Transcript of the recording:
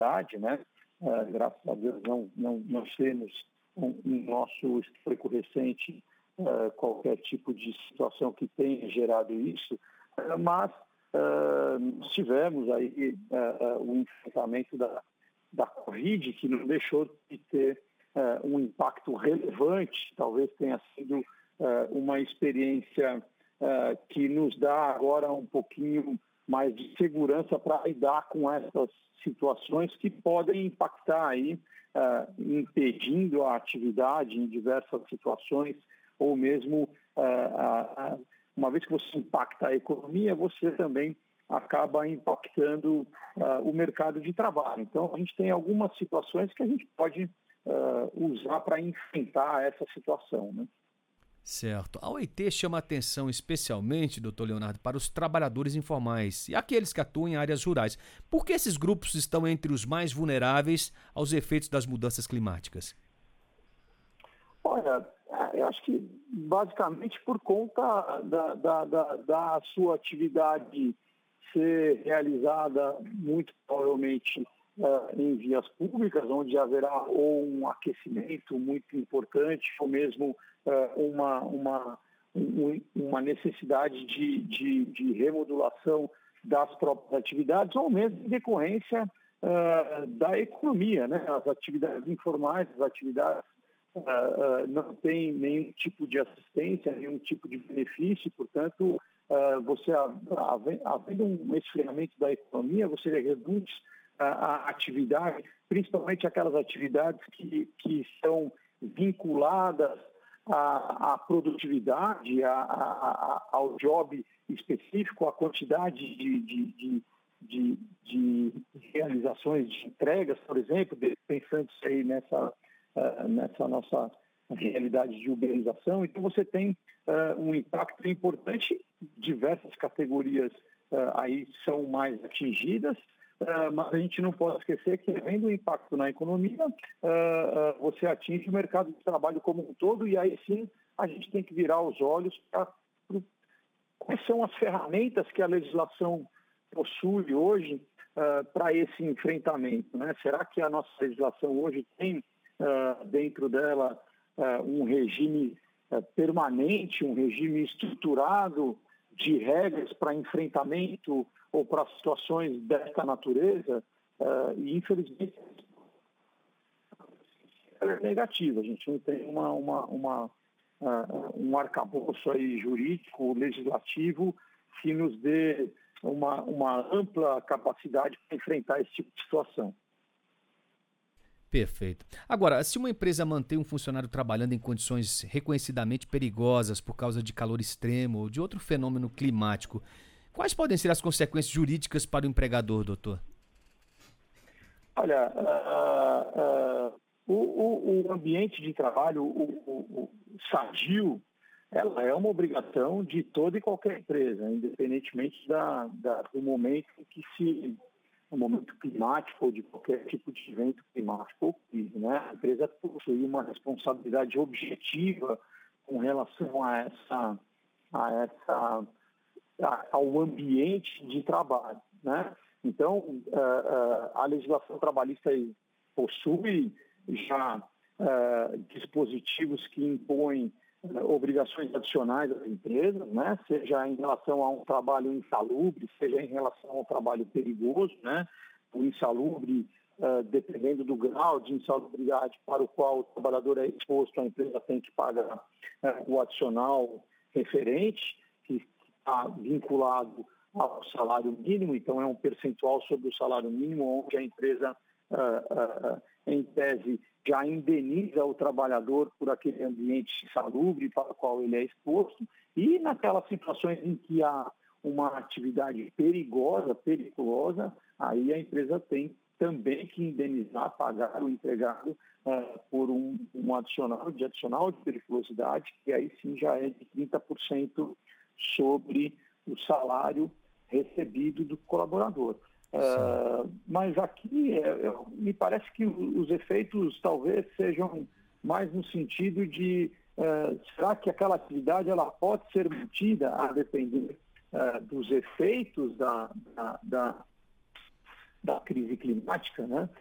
atividade, né? Graças a Deus não temos no nosso histórico recente qualquer tipo de situação que tenha gerado isso, mas tivemos aí o enfrentamento da Covid, que não deixou de ter um impacto relevante, talvez tenha sido uma experiência que nos dá agora um pouquinho mais de segurança para lidar com essas situações que podem impactar aí, impedindo a atividade em diversas situações, ou mesmo, uma vez que você impacta a economia, você também acaba impactando o mercado de trabalho. Então, a gente tem algumas situações que a gente pode usar para enfrentar essa situação, né? Certo. A OIT chama atenção especialmente, doutor Leonardo, para os trabalhadores informais e aqueles que atuam em áreas rurais. Por que esses grupos estão entre os mais vulneráveis aos efeitos das mudanças climáticas? Olha, eu acho que basicamente por conta da sua atividade ser realizada muito provavelmente em vias públicas, onde haverá ou um aquecimento muito importante, ou mesmo uma necessidade de remodulação das próprias atividades, ou mesmo em decorrência da economia, né? As atividades informais, as atividades não têm nenhum tipo de assistência, nenhum tipo de benefício, portanto, você havendo um esfriamento da economia, você reduz a atividade, principalmente aquelas atividades que são vinculadas à produtividade, ao job específico, à quantidade de realizações de entregas, por exemplo, pensando aí nessa nossa realidade de uberização. Então, você tem um impacto importante, diversas categorias aí são mais atingidas, mas a gente não pode esquecer que, além do impacto na economia, você atinge o mercado de trabalho como um todo, e aí sim a gente tem que virar os olhos para quais são as ferramentas que a legislação possui hoje para esse enfrentamento, né? Será que a nossa legislação hoje tem dentro dela um regime permanente, um regime estruturado de regras para enfrentamento ou para situações desta natureza? E, infelizmente, ela é negativa. A gente não tem um arcabouço aí jurídico, legislativo, que nos dê uma ampla capacidade para enfrentar esse tipo de situação. Perfeito. Agora, se uma empresa mantém um funcionário trabalhando em condições reconhecidamente perigosas por causa de calor extremo ou de outro fenômeno climático, quais podem ser as consequências jurídicas para o empregador, doutor? Olha, o ambiente de trabalho, o sadio, ela é uma obrigação de toda e qualquer empresa, independentemente do momento no momento climático ou de qualquer tipo de evento climático ou crise, né? A empresa possui uma responsabilidade objetiva com relação ao ambiente de trabalho, né? Então, a legislação trabalhista possui já dispositivos que impõem obrigações adicionais às empresas, né? Seja em relação a um trabalho insalubre, seja em relação ao trabalho perigoso, né? O insalubre, dependendo do grau de insalubridade para o qual o trabalhador é exposto, a empresa tem que pagar o adicional referente, que está vinculado ao salário mínimo, então é um percentual sobre o salário mínimo, onde a empresa, em tese, já indeniza o trabalhador por aquele ambiente insalubre para o qual ele é exposto, e naquelas situações em que há uma atividade periculosa, aí a empresa tem também que indenizar, pagar o empregado por um adicional de periculosidade, que aí sim já é de 30% sobre o salário recebido do colaborador. Mas aqui me parece que os efeitos talvez sejam mais no sentido de será que aquela atividade ela pode ser mantida a depender dos efeitos da crise climática, né?